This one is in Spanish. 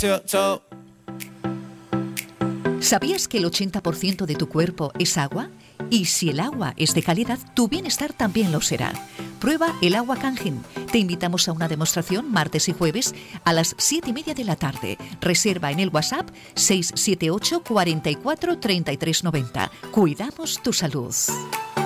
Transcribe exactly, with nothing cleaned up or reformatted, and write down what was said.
¿Sabías que el ochenta por ciento de tu cuerpo es agua? Y si el agua es de calidad, tu bienestar también lo será. Prueba el agua Kangen. Te invitamos a una demostración martes y jueves a las siete y media de la tarde. Reserva en el WhatsApp seis siete ocho, cuarenta y cuatro, treinta y tres noventa. Cuidamos tu salud.